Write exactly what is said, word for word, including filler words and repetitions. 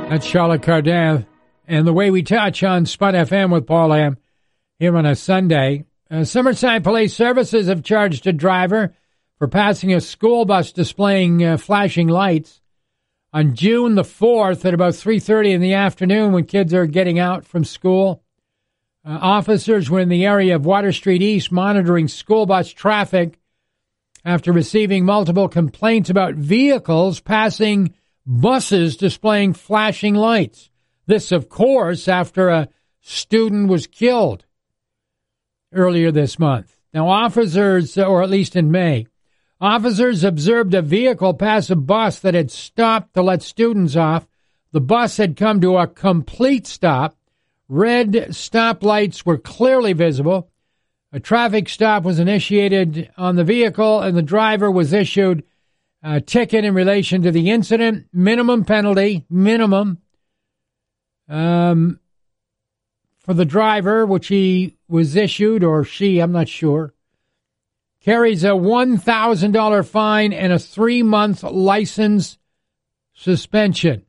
That's Charlotte Cardin. And the way we touch on Spud F M with Paul Lamb here on a Sunday. Uh, Summerside Police Services have charged a driver for passing a school bus displaying uh, flashing lights on June the fourth at about three thirty in the afternoon when kids are getting out from school. Uh, officers were in the area of Water Street East monitoring school bus traffic after receiving multiple complaints about vehicles passing buses displaying flashing lights. This, of course, after a student was killed earlier this month. Now, officers, or at least in May, officers observed a vehicle pass a bus that had stopped to let students off. The bus had come to a complete stop. Red stoplights were clearly visible. A traffic stop was initiated on the vehicle, and the driver was issued a ticket in relation to the incident. Minimum penalty, minimum, um, for the driver, which he was issued, or she, I'm not sure, carries a one thousand dollars fine and a three-month license suspension.